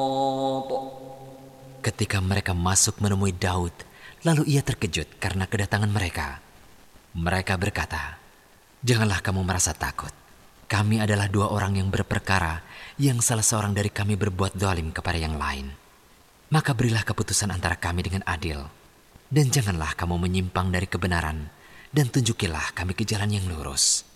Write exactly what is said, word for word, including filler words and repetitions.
Ketika mereka masuk menemui Daud, lalu ia terkejut karena kedatangan mereka. Mereka berkata, "Janganlah kamu merasa takut. Kami adalah dua orang yang berperkara, yang salah seorang dari kami berbuat zalim kepada yang lain. Maka berilah keputusan antara kami dengan adil. Dan janganlah kamu menyimpang dari kebenaran, dan tunjukilah kami ke jalan yang lurus."